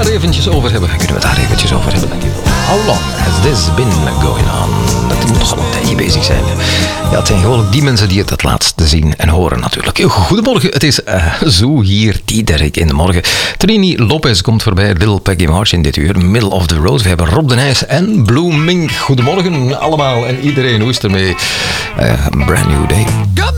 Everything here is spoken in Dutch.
eventjes over hebben? How long has this been going on? Dat moet toch al een tijdje bezig zijn. Ja, het zijn gewoon die mensen die het laatst zien en horen natuurlijk. Goedemorgen, het is zo hier, Diederik in de morgen. Trini Lopez komt voorbij, Little Peggy March in dit uur. Middle of the Road. We hebben Rob de Nijs en Blue Mink. Goedemorgen allemaal en iedereen. Hoe is het ermee? Brand new day. Good